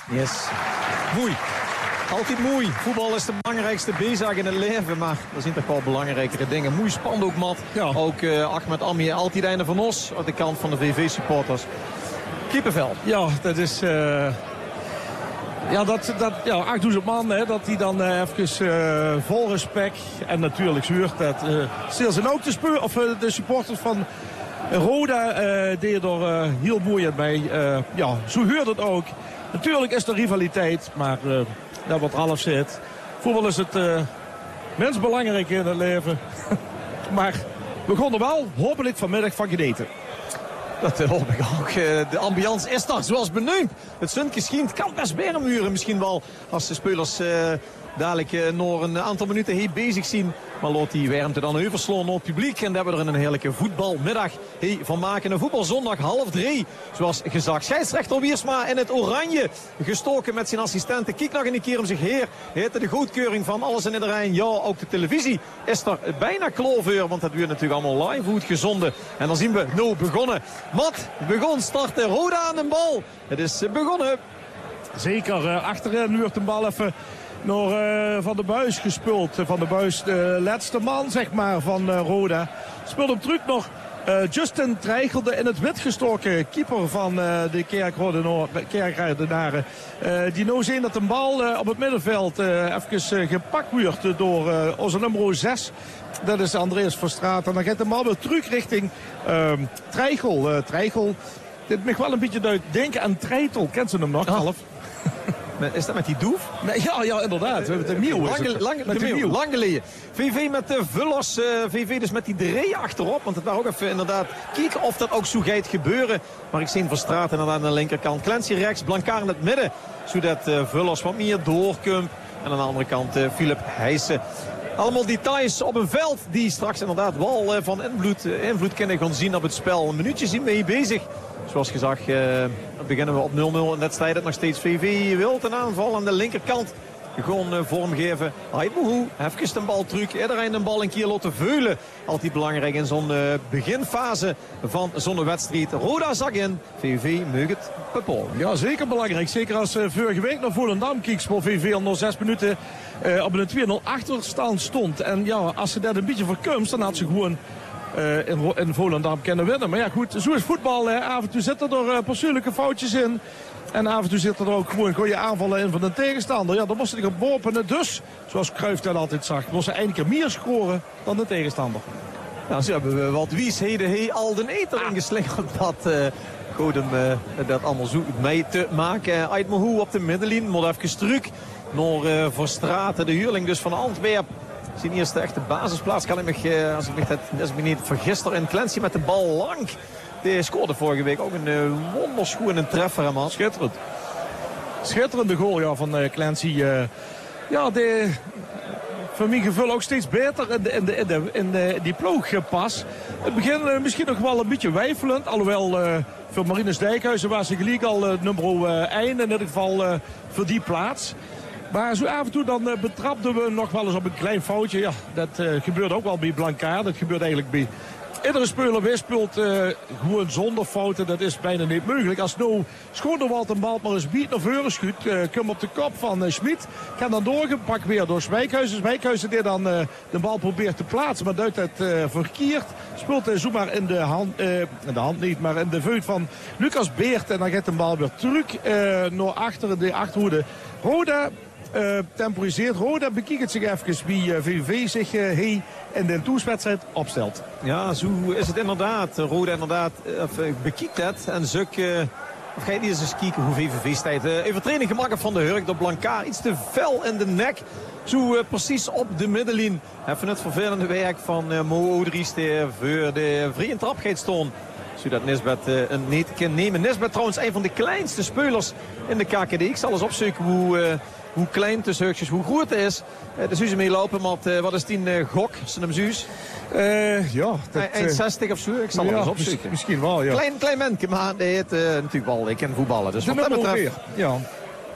Yes. Mooi. Altijd mooi. Voetbal is de belangrijkste bezig in het leven. Maar er zijn toch wel belangrijkere dingen. Mooi spannend ook, Matt. Ja. Ook Ahmed Ammi, altijd einde van ons. Aan de kant van de VV-supporters. Kippenvel. Ja, dat is... Ja, 8.000 man, hè, dat die dan even vol respect en natuurlijk zuurt dat zijn ook de supporters van Roda deden er heel moeilijk bij. Ja, zo geurt het ook. Natuurlijk is er rivaliteit, maar dat wat Ralf zegt. Voetbal is het mens belangrijk in het leven. Maar we gaan er wel hopelijk vanmiddag van genieten. Dat hoop ik ook. De ambiance is daar zoals benoemd. Het zonnetje schijnt, kan best bermuren misschien wel. Als de spelers dadelijk nog een aantal minuten bezig zien. Maar laat die warmte dan overslaan naar het publiek. En dan hebben we er een heerlijke voetbalmiddag van maken. Een voetbalzondag 2:30. Zoals gezegd. Scheidsrechter Wiersma in het oranje. Gestoken met zijn assistenten. Kijk nog een keer om zich heen. Heette de goedkeuring van alles en iedereen. Ja, ook de televisie is er bijna klaar voor. Want dat wordt natuurlijk allemaal live goed gezonden. En dan zien we nou begonnen. Mat, begon starten. Roda aan de bal. Het is begonnen. Zeker, achterin nu de bal even naar Van der Buis gespeeld. Van der Buis, de laatste man zeg maar van Roda. Speelt hem terug nog Justin Treichelde in het wit gestoken keeper van de Kerkraidenaren. Die nou zien dat de bal op het middenveld even gepakt wordt door onze nummer 6. Dat is Andreas Verstraeten. En dan gaat de bal weer terug richting Treichel. Dit mag wel een beetje denken aan Treitel. Kent ze hem nog, half? Is dat met die doef? Nee, ja, inderdaad. De Mieuw is het. Lang geleden. VV met de Vullers. VV dus met die dreeën achterop. Want het was ook even inderdaad kijken of dat ook zo gaat gebeuren. Maar ik zie Verstraeten inderdaad aan de linkerkant. Clancy rechts, Blancard in het midden. Zodat Vullers wat meer doorkomt. En aan de andere kant Philip Heijsen. Allemaal details op een veld die straks inderdaad wel van invloed kunnen gaan zien op het spel. Een minuutje zien we hier bezig. Zoals gezegd beginnen we op 0-0 in de strijd. Het nog steeds VV wil een aanval aan de linkerkant. Gewoon vormgeven. Aitmohu, even een bal terug. Iedereen een bal een keer laten veulen. Altijd belangrijk in zo'n beginfase van zo'n wedstrijd. Roda zag in. VV mag het bepalen. Ja, zeker belangrijk. Zeker als vorige week naar Volendam kieks voor VV al nog 6 minuten op een 2-0 achterstand stond. En ja, als ze dat een beetje verkumst, dan had ze gewoon in Volendam kunnen winnen. Maar ja goed, zo is voetbal. Af en toe zitten er persoonlijke foutjes in. En af en toe zitten er ook gewoon goede aanvallen in van de tegenstander. Ja, dan moest hij geworpen. Dus, zoals Cruijff dat altijd zag, moest hij eindelijk meer scoren dan de tegenstander. Nou, zo hebben we wat wiesheden al de eter ingeslingerd. Goed om dat allemaal zo mee te maken. Aitmohu op de middenlijn. Moet even terug naar Verstraeten. De huurling dus van Antwerp. Zijn eerste echte basisplaats. Kan ik me, als ik me niet vergis, in Clancy met de bal lang. Die scoorde vorige week ook een wonderschoen en een treffer, man. Schitterend. Schitterende goal ja, van Clancy. Ja, voor mijn gevoel ook steeds beter in die ploegpas. Het begin misschien nog wel een beetje weifelend. Alhoewel voor Marinus Dijkhuizen was ze gelijk al nummer 1. In ieder geval voor die plaats. Maar zo af en toe dan betrapten we nog wel eens op een klein foutje. Ja, dat gebeurt ook wel bij Blancard. Dat gebeurt eigenlijk bij iedere speler weerspeelt gewoon zonder fouten. Dat is bijna niet mogelijk. Als nou Schonderwald een bal maar eens biedt naar voren schudt. Komt op de kop van Schmid. Kan dan doorgepakt weer door Zwijkhuizen. Zwijkhuizen die dan de bal probeert te plaatsen. Maar duidt het verkeerd. Speelt hij zomaar in de hand niet. Maar in de veut van Lucas Beert. En dan gaat de bal weer terug naar achter de achterhoede. Roda temporiseert. Roda bekijkt zich even wie VVV zich in de toeswedstrijd opstelt. Ja, zo is het inderdaad. Roda inderdaad bekijkt het. En Zuk, of ga je niet eens kijken hoe VVV staat. Overtreding gemaakt van de Hurk door Blancard. Iets te fel in de nek. Zo precies op de middenlijn. Even het vervelende werk van Mo Odries voor de vrije trap gaat staan. Zodat Nisbet een niet kan nemen. Nisbet trouwens een van de kleinste spelers in de KKD. Ik zal eens opzoeken hoe klein tussen heukjes, hoe groot het is. De Suze meelopen met, wat is die gok? Is het hem Suus? Ja. 1,60 of zo. Ik zal hem eens opzoeken. Misschien wel, ja. Klein mannetje, maar hij heeft natuurlijk wel, ik ken voetballen. Dus wat dat betreft, ja.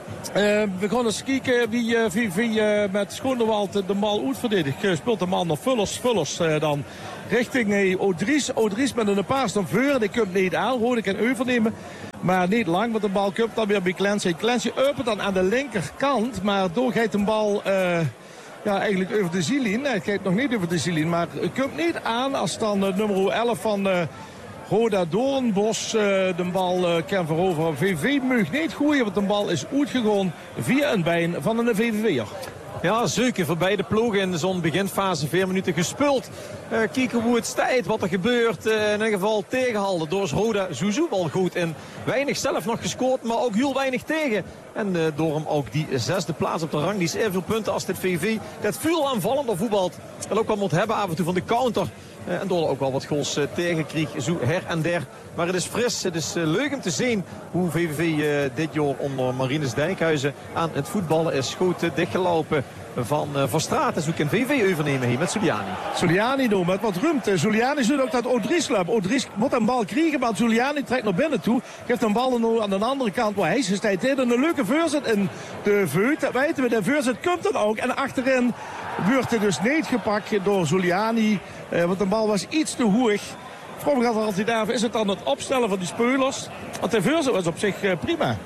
We gaan eens kijken wie met Schoonewald de bal uitverdedigt. Speelt de man nog Vullers dan richting Odries. Odries met een paas naar voren. Die komt niet aan. Rode kan overnemen. Maar niet lang, want de bal komt dan weer bij Clancy. Clancy opent dan aan de linkerkant. Maar doorgaat de bal eigenlijk over de ziellijn. Hij gaat nog niet over de ziellijn. Maar het komt niet aan als dan nummer 11 van Roda Doornbos de bal kan veroveren. VV mag niet gooien, want de bal is uitgegaan via een been van een VVV'er. Ja, zeker voor beide ploegen in zo'n beginfase 4 minuten gespeeld. Kijken hoe het staat, wat er gebeurt. In ieder geval tegenhouden door Roda Zuzu wel goed. En weinig zelf nog gescoord, maar ook heel weinig tegen. En door hem ook die 6e plaats op de rang. Die is evenveel punten als dit VV. Dat veel aanvallender voetbalt. En ook wel moet hebben af en toe van de counter. En door ook wel wat goals tegenkreeg, zo her en der. Maar het is fris, het is leuk om te zien hoe VVV dit jaar onder Marinus Dijkhuizen aan het voetballen is. Goed dichtgelopen van Verstraeten. Zo kan VV overnemen hier met Zuliani. Zuliani doen met wat ruimte. Zuliani zoekt ook dat Odries loopt. Odries moet een bal krijgen, maar Zuliani trekt naar binnen toe. Geeft een bal aan de andere kant waar hij staat. Een leuke voorzet in de Veut. Dat weten we, de voorzet komt dan ook. En achterin wordt het dus niet gepakt door Zuliani. Want de bal was iets te hoog. Vroeger had er altijd af, is het dan het opstellen van die spelers? Want de voorzet was op zich prima.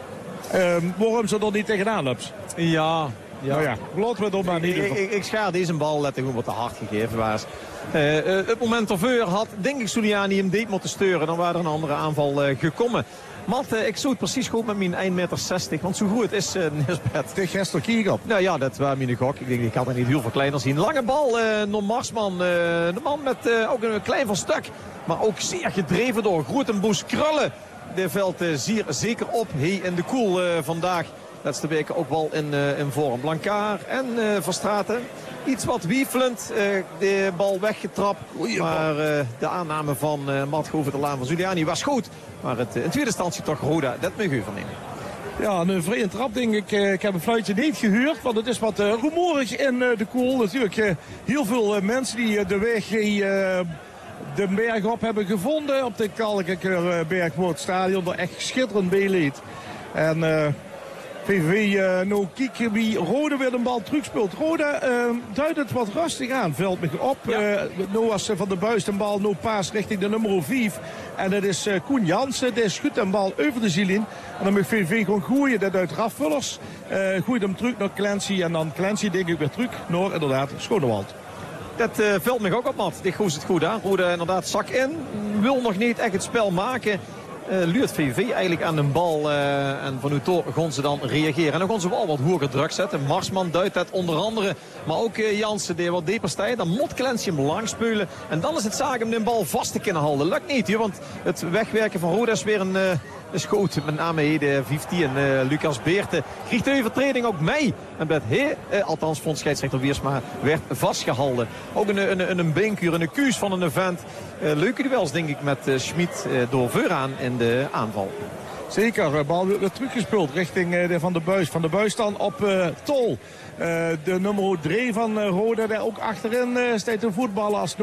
Waarom ze er niet tegenaan loopt? Ja. Nou ja, laten we het maar niet doen. Ik schaar deze bal let gewoon wat te hard gegeven was. Het moment ervoor had, denk ik, Zuliani hem deed moeten steuren. Dan waren er een andere aanval gekomen. Matt, ik zou het precies goed met mijn 1,60 meter. Want zo goed het is, Nisbet. Tegen gisteren kiek op. Nou ja, dat was mijn gok. Ik denk, ik had er niet heel veel kleiner zien. Lange bal, naar Marsman. De man met ook een klein verstuk. Maar ook zeer gedreven door Groetenboes Krullen. De veld zeker op. In de koel vandaag. Laatste weken ook wel in vorm. Blankaar en Verstraeten. Iets wat wiefelend. De bal weggetrapt. Maar de aanname van Matt Gover de Laan van Zuliani was goed. Maar in tweede instantie toch Roda. Dat mag u vernemen. Ja, een vrije trap denk ik. Ik heb een fluitje niet gehuurd. Want het is wat rumoerig in de koel. Natuurlijk heel veel mensen die de weg de berg op hebben gevonden. Op de Kalkenberg wordt het stadion er echt schitterend beeleed. En VV nou kijken wie Roda weer een bal terugspeelt. Roda duidt het wat rustig aan. Veld me op. Ja. Noas van der Buis een bal. No paas richting de nummer 5. En dat is Koen Jansen. Die schudt een bal over de zielin. En dan mag VV gewoon gooien. Dat uit Raf Vullers. Gooit hem terug naar Clancy. En dan Clancy denk ik weer terug naar inderdaad Schonewald. Dat valt me ook op, Mat. Dit goes het goed aan. Roda inderdaad zak in. Wil nog niet echt het spel maken. Luurt VV eigenlijk aan de bal. En van uw toren gaan ze dan reageren. En dan gaan ze wel wat hoger druk zetten. Marsman duidt dat onder andere. Maar ook Jansen die wat dieper staat. Dan moet Clancy hem lang spelen. En dan is het zaak om de bal vast te kunnen houden. Lukt niet, hè, want het wegwerken van Roda is weer een schoot. Met name de 15 Lucas Beerte. Krijgt de overtreding ook mee. En werd althans vond scheidsrechter Wiersma werd vastgehouden. Ook een beenkuur en een kuus van een vent. Leuke duels denk ik met Schmid door vooraan in de aanval. Zeker, bal weer teruggespeeld richting Van der Buis. Van der Buis dan op Tol. De nummer 3 van Roda, daar ook achterin staat de voetballer als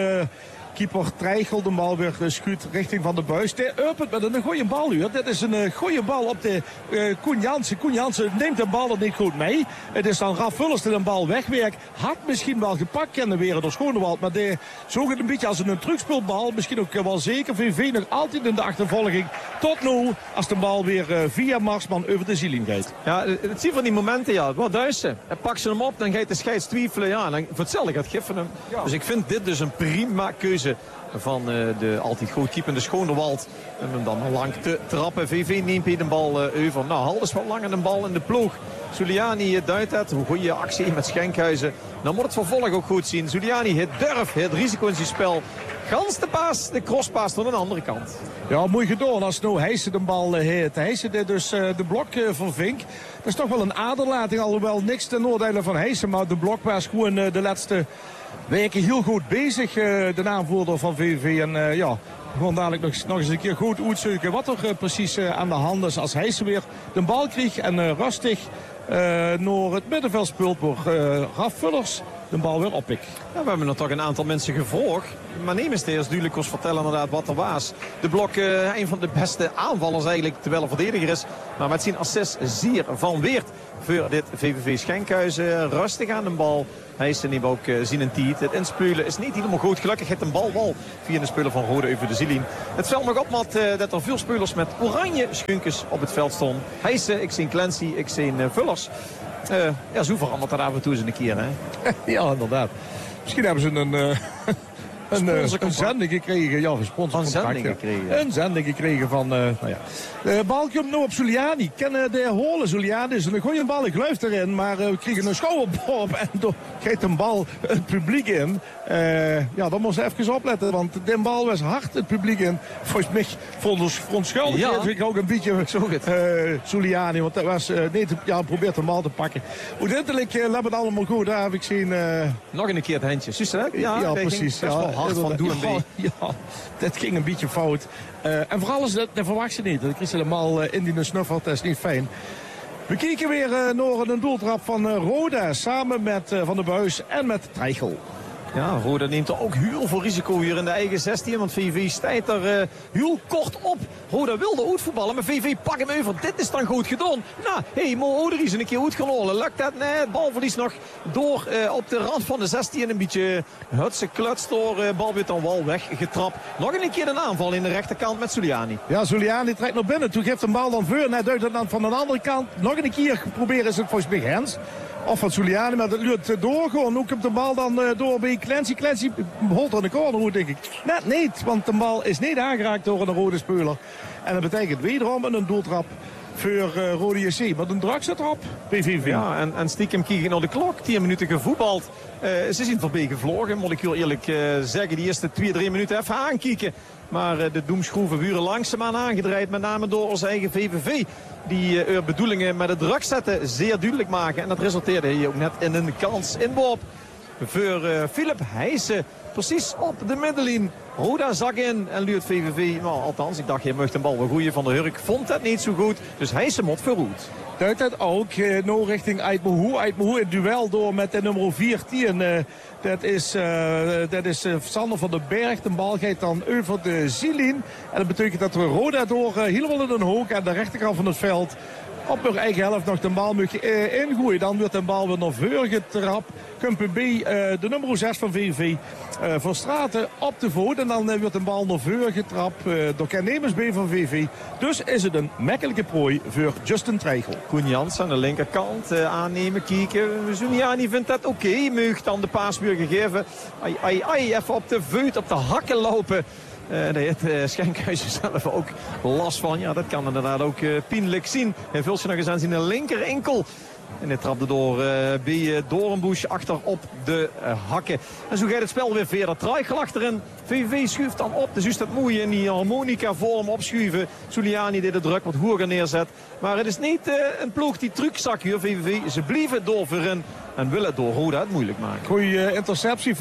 keeper Treichel de bal weer schuurt richting Van der Buis. Die opent met een goede bal hier. Dit is een goede bal op de Koen Jansen. Koen Jansen neemt de bal er niet goed mee. Het is dan Raf Vullers die de bal wegwerkt. Had misschien wel gepakt kunnen weer door Schonewald. Maar die zoog het een beetje als een terugspeelbal. Misschien ook wel zeker. VV nog altijd in de achtervolging. Tot nu als de bal weer via Marsman over de zielin gaat. Ja, het zie van die momenten, ja. Wat duizen. En pak ze hem op, dan gaat de scheids twijfelen. Ja, en dan voor hetzelfde gaat giffen hem. Ja. Dus ik vind dit dus een prima keuze van de altijd goed keepende Schonewald. En hem dan lang te trappen. VV neemt hier de bal over. Nou, Halders wat lang aan de bal in de ploeg. Zuliani duidt het. Hoe goede actie met Schenkhuizen. Dan moet het vervolg ook goed zien. Zuliani het durf, het risico in zijn spel. Gans de paas, de crosspaas aan de andere kant. Ja, mooi gedaan als nou Heijsen de bal heet. Heijsen dus de blok van Vink. Dat is toch wel een aderlating. Alhoewel niks ten oordele van Heijsen. Maar de blok was gewoon de laatste weken heel goed bezig. De aanvoerder van VV. En ja, gewoon dadelijk nog eens een keer goed uitzoeken wat er precies aan de hand is. Als Heijsen weer de bal kreeg en rustig naar het middenveld speelt door Raf Vullers. de bal weer oppikt. Ja, we hebben nog toch een aantal mensen gevraagd. Maar neem eens eerst duidelijk ons vertellen inderdaad wat er was. De Blok, een van de beste aanvallers eigenlijk, terwijl een verdediger is. Maar met zijn assist zeer van Weert voor dit VVV Schenkhuizen. Rustig aan de bal. Hij is neemt ook zien een tijd. Het inspelen is niet helemaal goed. Gelukkig heeft een bal wel via de speler van Rode over de Zilien. Het valt nog op dat er veel spelers met oranje schunkes op het veld stonden. Heijsen, ik zie Clancy, ik zie Vullers. Ja, zo verandert dat af en toe eens een keer, hè? Ja, inderdaad. Misschien hebben ze een zending gekregen. Ja, een zending gekregen van, De bal komt nu op Zuliani. Kennen de Holen. Zuliani is een goede bal. Ik luister erin. Maar we kregen een schouwerbal en toen kreeg een bal het publiek in. Ja, dan moest je even opletten. Want de bal was hard het publiek in. Volgens mij verontschuldigd. Ja. Ik ook een beetje Zuliani. Want dat was probeert de bal te pakken. Uiteindelijk laat het allemaal goed. Daar heb ik zien. Nog een keer het handje. Zie je dat? Ja, precies. Dat is wel hard van doen. Ja, dat ging een beetje fout. En vooral is dat verwacht je niet. Dat is helemaal in die snuffelt. Dat is niet fijn. We kijken weer naar een doeltrap van Roda. Samen met Van der Buis en met Treichel. Ja, Roda neemt er ook heel veel risico hier in de eigen 16. Want VV stijgt er heel kort op. Roda wilde uitvoetballen, maar VV pakt hem over. Dit is dan goed gedaan. Nou, Mo Oderie is een keer goed genomen. Lukt dat? Nee, het balverlies nog door op de rand van de 16. Een beetje hutse kluts door. Bal werd dan wel weggetrapt. Nog een keer een aanval in de rechterkant met Zuliani. Ja, Zuliani trekt naar binnen. Toen geeft de bal dan voor. Net uit dan van de andere kant. Nog een keer proberen is het volgens mij Hens. Of van Zuliani, maar dat lukt door gewoon. Hoe komt de bal dan door bij Clancy? Clancy holt er de corner, denk ik. Net niet, want de bal is niet aangeraakt door een rode speler. En dat betekent wederom een doeltrap voor Rode JC. Maar een druk zit erop, PVV. Ja, en stiekem kijken naar de klok. 10 minuten gevoetbald. Ze zijn voorbij gevlogen, moet ik heel eerlijk zeggen. Die eerste 2-3 minuten even aankijken. Maar de doemschroeven wuren langzaamaan aangedraaid. Met name door ons eigen VVV. Die bedoelingen met het druk zetten zeer duidelijk maken. En dat resulteerde hier ook net in een kans inworp voor Philip Heijsen. Precies op de middenlijn. Roda zak in en luurt VVV. Nou, althans, ik dacht, je mocht een bal wel goeie. Van der Hurk vond het niet zo goed. Dus Heijsen moet verroet. Duidt dat ook nou richting Aitmohu. Aitmohu in duel door met de nummer 14. Dat is Sander van den Berg. De bal gaat dan over de Zilien. En dat betekent dat we Roda door helemaal in een hoek aan de rechterkant van het veld op hun eigen helft nog de bal mag ingooien. Dan wordt de bal weer naar voren getrapt. Kumpen B, de nummer 6 van VV, voor Straten op de voet. En dan wordt de bal naar voren getrapt door Ken Nemers B van VV. Dus is het een makkelijke prooi voor Justin Treichel. Koen Jans aan de linkerkant aannemen, kijken. Zuliani vindt dat oké. Meug dan de paasbuur gegeven. Even op de voet, op de hakken lopen. Daar heeft Schenkhuizen zelf ook last van. Ja, dat kan inderdaad ook pijnlijk zien. Hij vult ze nog eens aan zijn linker enkel. En hij trapte door B. Doornbusch achter op de hakken. En zo gaat het spel weer verder. Treichel achterin. VV schuift dan op. Dus is dat moeie in die harmonica vorm opschuiven. Zuliani deed de druk wat hoger neerzet. Maar het is niet een ploeg die truczak hier. VV, ze blijven doorverin en willen door Roda het moeilijk maken. Goeie interceptie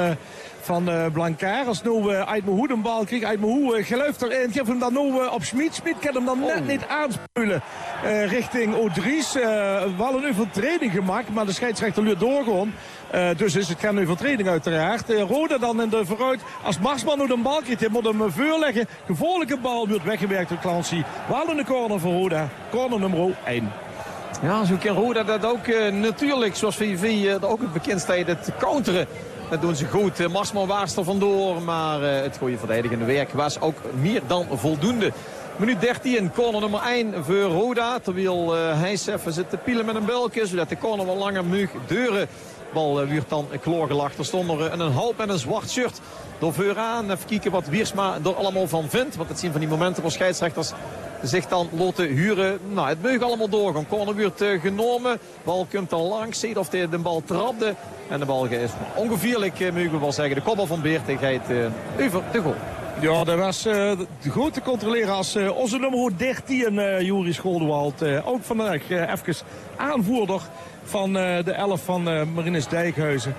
van Blancard. Als nu Aitmohu de bal kreeg. Aitmohu geluift erin. Geef hem dan nu op Schmid. Schmid kan hem dan net niet aanspelen richting Odries. Wel een overtreding gemaakt. Maar de scheidsrechter luurt doorgaan. Dus is het geen overtreding uiteraard. Roda dan in de vooruit. Als Marsman nu de bal krijgt, hij moet hem voorleggen. Gevaarlijke bal wordt weggewerkt door Clancy. Wel in de corner voor Roda. Corner nummer 1. Ja, zo kan Roda dat ook natuurlijk. Zoals VV ook het bekend staat het counteren. Dat doen ze goed. Marsman waast er vandoor. Maar het goede verdedigende werk was ook meer dan voldoende. Minuut 13, corner nummer 1 voor Roda. Terwijl Heijs even zit te pielen met een bulkje. Zodat de corner wel langer mag deuren. Bal werd dan kloorgelacht. Er stond er een half en een zwart shirt door vooraan. Even kijken wat Wiersma er allemaal van vindt. Want het zien van die momenten waar scheidsrechters zich dan laten huren. Nou, het meug allemaal doorgaan. Corner wordt genomen. Bal komt dan langs. Ziet of hij de bal trapte. En de bal is ongeveerlijk, mogen we wel zeggen. De kopbal van Beert gaat over de goal. Ja, dat was goed te controleren als onze nummer 13, Joris Goldewald. Ook vandaag even aanvoerder van de 11 van Marinus Dijkhuizen.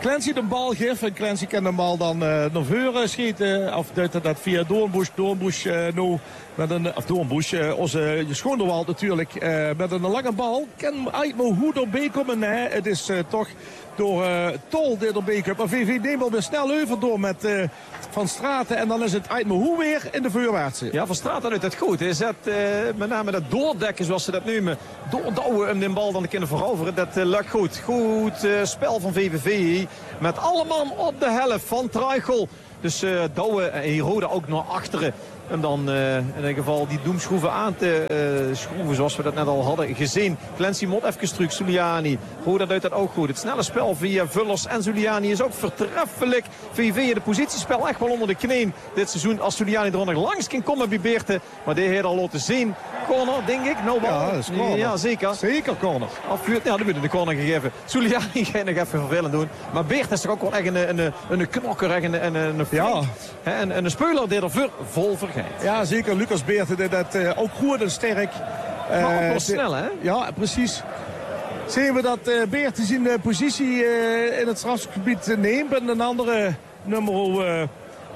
Clancy de bal geeft. En Clancy kan de bal dan naar voren schieten. Of dat via Doornbusch. Doornbusch nou met een... Of Doornbusch, onze Schoonderwald natuurlijk. Met een lange bal. Kan Aitmo hoe erbij komen? Nee, het is toch door Tol die erbij komt. Maar VV neemt wel weer snel over door met Van Straten. En dan is het Aitmo hoe weer in de voorwaartse. Ja, Van Straten doet het goed. Hij zet met name dat doordekken, zoals ze dat noemen. Doordouwen om de bal dan te kunnen veroveren. Dat lukt goed. Goed spel van VVV. Met alle man op de helft van Treichel. Dus Douwen en Roda ook naar achteren. En dan in ieder geval die doemschroeven aan te schroeven zoals we dat net al hadden gezien. Clancy mot even terug, Suliani. Roda doet dat ook goed. Het snelle spel via Vullers en Suliani is ook vertreffelijk. VV in de positiespel echt wel onder de kneen dit seizoen. Als Suliani er nog langs kan komen bij Beerte. Maar die heeft al laten zien. Corner, denk ik. No ball. Ja, dat is corner. Ja, zeker. Zeker corner. Afvuurt. Ja, dat moet de corner gegeven. Suliani gaat nog even vervelend doen. Maar Beert is toch ook wel echt een knokker. Een ja. En een speler die er vol vergeet. Ja, zeker. Lucas Beert deed dat ook goed en sterk. Maar ook wel snel, hè? Ja, precies. Zien we dat Beert zijn positie in het strafgebied neemt. En een andere nummer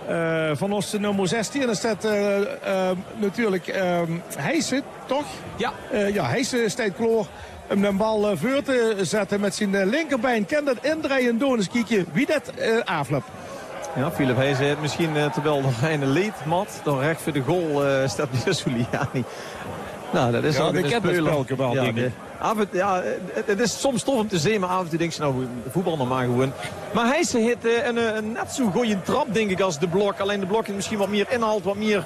van ons, nummer 16. En dan staat natuurlijk Heijsen, toch? Ja. Ja, Heijsen staat klaar om de bal voor te zetten met zijn linkerbeen. Kan dat indraaien doen? Dus kijk je wie dat aanflapt. Ja, Philip Heijzen heeft misschien terwijl nog een leedmat. Dan recht voor de goal staat bij Suliani. Nou, dat is ook een speler. Wel, ja, het is soms tof om te zien, maar af en toe denk je nou, voetbal normaal gewoon. Maar Heijsen heeft een net zo goeie trap, denk ik, als de blok. Alleen de blok heeft misschien wat meer inhoud, wat meer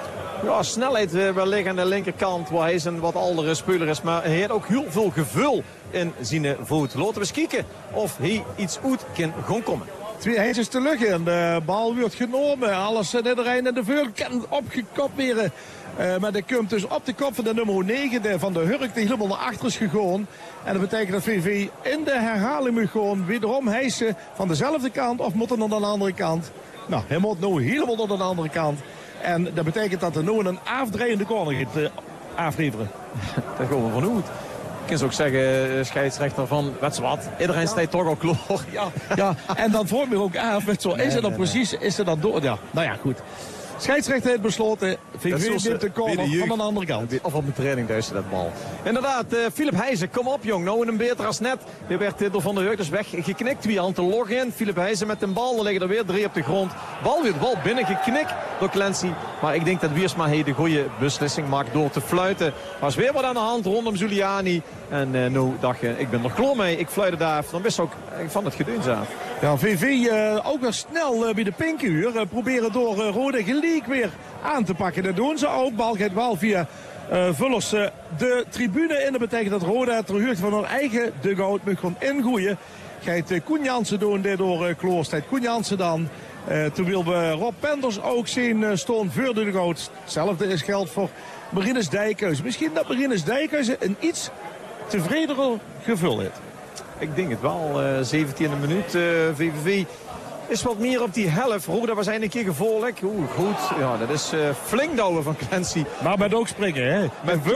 snelheid wellicht aan de linkerkant. Waar hij een wat oudere speler is. Maar hij heeft ook heel veel gevul in zijn voet. Laten we eens kijken of hij iets uit kan gaan komen. 2 heetjes te lukken. De bal wordt genomen. Alles in de Rijn en de Veul kan opgekopt weer. Maar de komt dus op de kop van de nummer 9 van de Hurk die helemaal naar achter is gegaan. En dat betekent dat VV in de herhaling moet gewoon wederom Heijsen van dezelfde kant of moet hij naar de andere kant. Nou, hij moet nu helemaal naar de andere kant. En dat betekent dat er nu een afdraaiende corner gaat afleveren. Dat gaan we vanuit. Ik kan ze ook zeggen, scheidsrechter van, weet je wat, iedereen staat toch al klaar. Ja, en dan vormt me ook af, is het dan precies, is het dan door? Ja, nou ja, goed. Scheidsrechter heeft besloten, VV neemt de corner van de andere kant. Of op de training duister dat bal. Inderdaad, Philip Heijzen, kom op jong. Nou een beter als net. Die werd door Van der Heuk dus weggeknikt. Wie aan te loggen. Philip Heijzen met een bal. Dan liggen er weer 3 op de grond. Bal binnen geknikt door Clancy. Maar ik denk dat Wiersma de goede beslissing maakt door te fluiten. Was weer wat aan de hand rondom Zuliani. En nou dacht je, ik ben er klaar mee. Ik fluit het af. Dan wist ook van het gedeund zijn. Ja, VV ook weer snel bij de pinkenuur. Proberen door Rode gelijk weer aan te pakken. Dat doen ze ook. Bal gaat wel via Vullers de tribune in. Dat betekent dat Roda terug van hun eigen dugout moet gewoon ingooien. Gaat Koen Jansen doen, door Kloorstijd. Koen Jansen dan. Toen wil we Rob Penders ook zien staan voor de dugout. Hetzelfde is geld voor Marinus Dijkhuizen. Misschien dat Marinus Dijkhuizen een iets tevredener gevul heeft. Ik denk het wel. 17e minuut. VVV is wat meer op die helft. Roda was eigenlijk een keer gevaarlijk. Goed. Ja, dat is flink douwen van Clancy. Maar met ook springen, hè?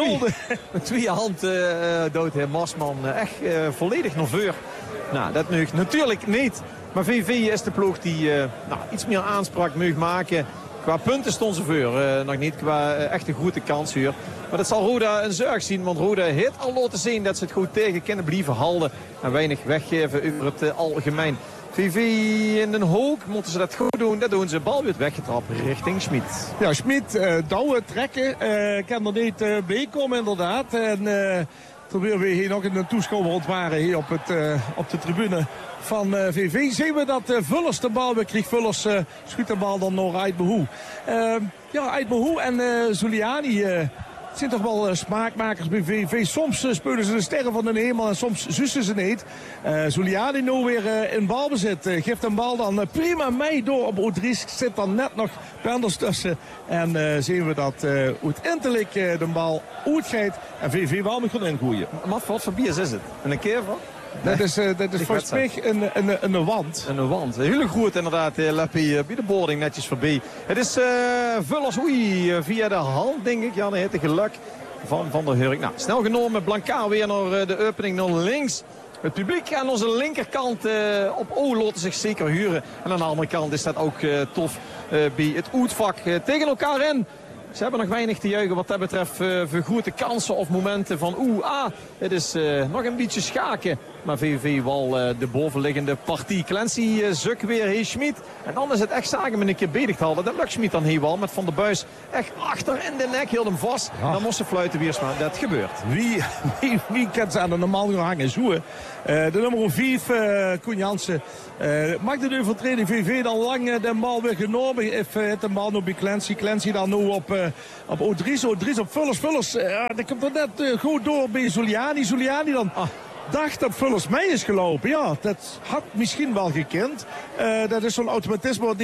Met 2 handen dood hij Marsman echt volledig nerveur. Nou, dat nu natuurlijk niet. Maar VV is de ploeg die iets meer aanspraak mag maken. Qua punten stond ze voor. Nog niet qua echt een goede kans hier. Maar dat zal Roda een zorg zien. Want Roda heeft al laten zien dat ze het goed tegen kunnen blijven houden. En weinig weggeven over het algemeen. VV in Den Hoek moeten ze dat goed doen. Dat doen ze. Bal wordt weggetrapt richting Schmid. Ja, Schmid douwen, trekken. Kan er niet bij komen inderdaad. En terwijl we hier nog een toeschouwer ontwaren hier op de tribune van VV. Zien we dat Vullers de bal weer kreeg. Vullers schiet de bal dan naar Aitbehoe. Aitbehoe en Zuliani het zijn toch wel smaakmakers bij VV. Soms spelen ze de sterren van de hemel en soms zussen ze niet. Zuliani nu weer in balbezit. Geeft een bal dan prima mee door op Oudries. Zit dan net nog Penders tussen. En zien we dat uiteindelijk de bal uitgeeft. En VV wel moet gaan ingooien. Wat voor bier is het? Een kever? Dat is volgens mij een wand. Een wand. Heel goed inderdaad. Leppi bij de boarding netjes voorbij. Het is Vullers via de hand denk ik. Ja, dan heeft het geluk van der Hurk. Nou, snel genomen. Blanca weer naar de opening naar links. het publiek aan onze linkerkant op O laten zich zeker huren. En aan de andere kant is dat ook tof bij het oetvak tegen elkaar in. Ze hebben nog weinig te juichen wat dat betreft vergrote kansen of momenten van het is nog een beetje schaken. Maar VVV wel de bovenliggende partij. Clancy zuk weer, hey Schmid. En dan is het echt zagen met een keer bedigd houden. Dat lukt Schmid dan heel wel met Van der Buis echt achter in de nek. Hield hem vast. Ja. Dan moest ze fluiten Wiersma. Dat gebeurt. Wie kan ze aan de normaal gehangen zoeken? De nummer 5, Koen Jansen. Maakte de overtreding VV dan lang de bal weer genomen. Heeft de bal nog bij Clancy. Clancy dan nu op Odries. Odries op Vullers. Vullers, dat komt er net goed door bij Zuliani. Zuliani dan... dacht dat Vullers mee is gelopen. Ja, dat had misschien wel gekend. Dat is zo'n automatisme wat